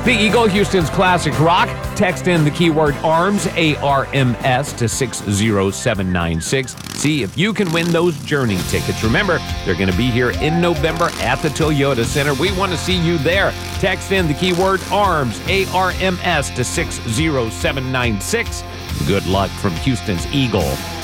The Eagle, Houston's classic rock. Text in the keyword ARMS, ARMS, to 60796. See if you can win those Journey tickets. Remember, they're going to be here in November at the Toyota Center. We want to see you there. Text in the keyword ARMS, ARMS, to 60796. Good luck from Houston's Eagle.